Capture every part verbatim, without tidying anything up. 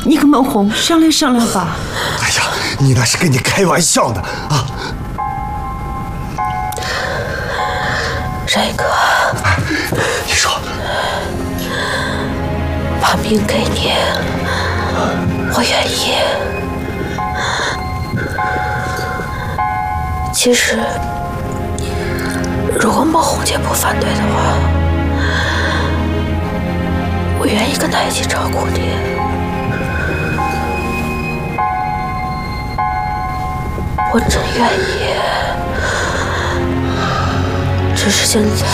你跟孟红商量商量吧。 哎呀，你那是跟你开玩笑呢啊！ rei哥， 哎，你说， 把命给你，我愿意。其实，如果孟红姐不反对的话，我愿意跟她一起照顾你。我真愿意，只是现在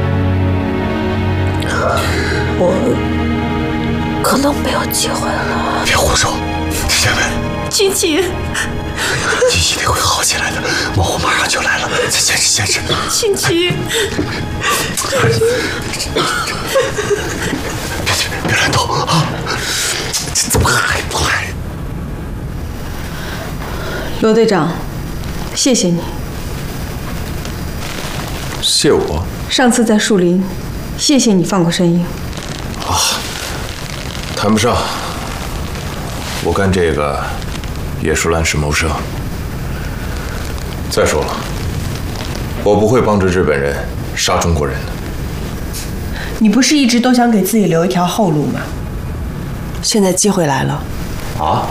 我可能没有机会了。 别胡说，小文， 琪琪， 你一定会好起来的，孟红马上就来了，再坚持坚持。 琪琪， 别别乱动啊！怎么还不来？ 罗队长，谢谢你。 谢我？ 上次在树林，谢谢你放过申英。 啊，谈不上。我干这个也是乱世谋生。再说了，我不会帮着日本人杀中国人的。 你不是一直都想给自己留一条后路吗？现在机会来了。 啊？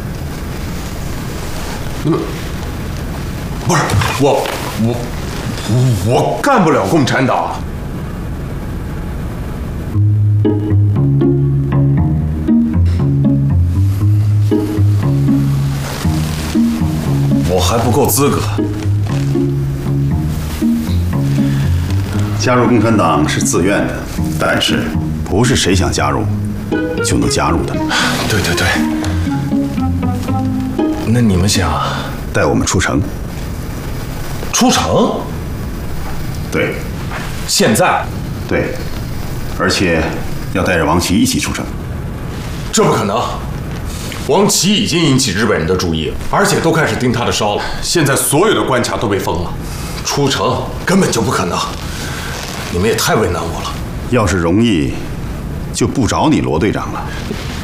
那么，不是我，我，我干不了共产党。我还不够资格。 加入共产党是自愿的，但是不是谁想加入就能加入的。 对对对。那你们想带我们出城？ 出城？ 对。 现在？ 对。而且要带着王琦一起出城。 这不可能。王琦已经引起日本人的注意，而且都开始盯他的梢了。现在所有的关卡都被封了，出城根本就不可能。你们也太为难我了。 要是容易，就不找你罗队长了。